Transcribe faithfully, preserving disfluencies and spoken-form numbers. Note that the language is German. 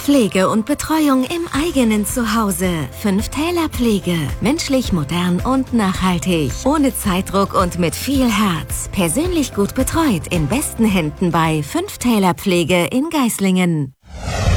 Pflege und Betreuung im eigenen Zuhause. Fünf Täler Pflege. Menschlich, modern und nachhaltig. Ohne Zeitdruck und mit viel Herz. Persönlich gut betreut in besten Händen bei Fünf Täler Pflege in Geislingen.